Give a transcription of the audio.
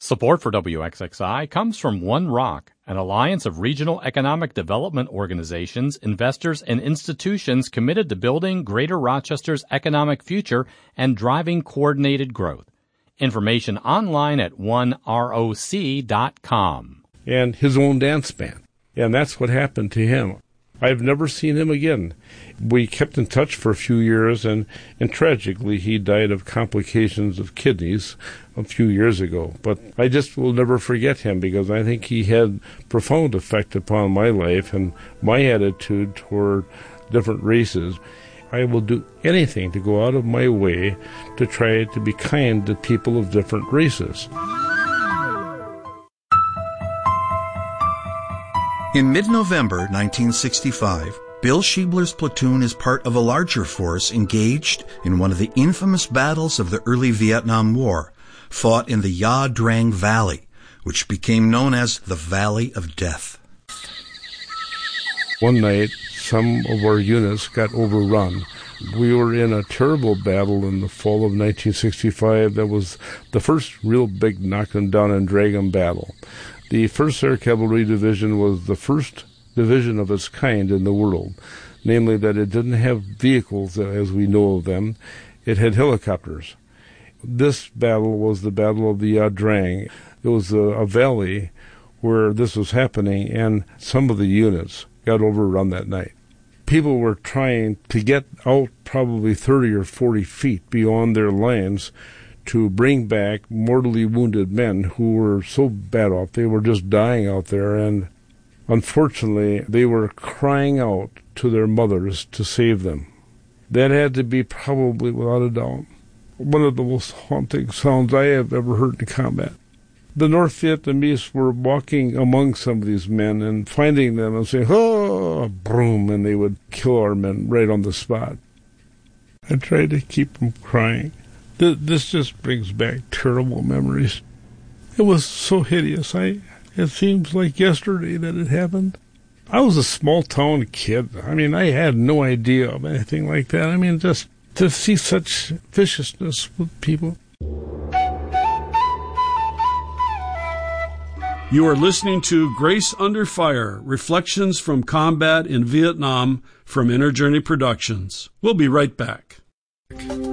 Support for WXXI comes from One Rock, an alliance of regional economic development organizations, investors, and institutions committed to building Greater Rochester's economic future and driving coordinated growth. Information online at oneroc.com. And his own dance band. And that's what happened to him. I've never seen him again. We kept in touch for a few years, and tragically he died of complications of kidneys a few years ago. But I just will never forget him because I think he had profound effect upon my life and my attitude toward different races. I will do anything to go out of my way to try to be kind to people of different races. In mid-November 1965, Bill Schiebler's platoon is part of a larger force engaged in one of the infamous battles of the early Vietnam War, fought in the Ya Drang Valley, which became known as the Valley of Death. One night, some of our units got overrun. We were in a terrible battle in the fall of 1965. That was the first real big knock 'em down and drag 'em battle. The 1st Air Cavalry Division was the first division of its kind in the world, namely that it didn't have vehicles as we know of them. It had helicopters. This battle was the Battle of the Ya Drang. It was a valley where this was happening, and some of the units got overrun that night. People were trying to get out probably 30 or 40 feet beyond their lines to bring back mortally wounded men who were so bad off. They were just dying out there, and unfortunately, they were crying out to their mothers to save them. That had to be probably, without a doubt, one of the most haunting sounds I have ever heard in combat. The North Vietnamese were walking among some of these men and finding them and saying, "Oh, broom," and they would kill our men right on the spot. I tried to keep from crying. This just brings back terrible memories. It was so hideous. It seems like yesterday that it happened. I was a small-town kid. I had no idea of anything like that. Just to see such viciousness with people. You are listening to Grace Under Fire, Reflections from Combat in Vietnam from Inner Journey Productions. We'll be right back.